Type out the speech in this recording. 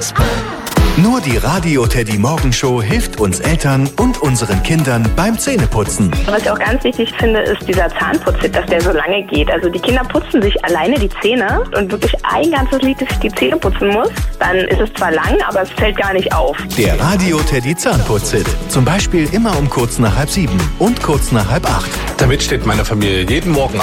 Zahnputz. Nur die Radio Teddy Morgenshow hilft uns Eltern und unseren Kindern beim Zähneputzen. Was ich auch ganz wichtig finde, ist dieser Zahnputztipp, dass der so lange geht. Also die Kinder putzen sich alleine die Zähne und wirklich ein ganzes Lied, dass ich die Zähne putzen muss. Dann ist es zwar lang, aber es fällt gar nicht auf. Der Radio Teddy Zahnputztipp. Zum Beispiel immer um kurz nach 6:30 und kurz nach 7:30. Damit steht meine Familie jeden Morgen